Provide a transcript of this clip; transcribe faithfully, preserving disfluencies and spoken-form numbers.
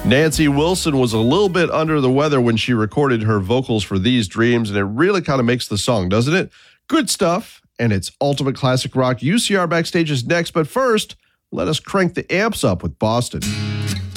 Nancy Wilson was a little bit under the weather when she recorded her vocals for These Dreams, and it really kind of makes the song, doesn't it? Good stuff, and it's Ultimate Classic Rock. U C R Backstage is next, but first, let us crank the amps up with Boston.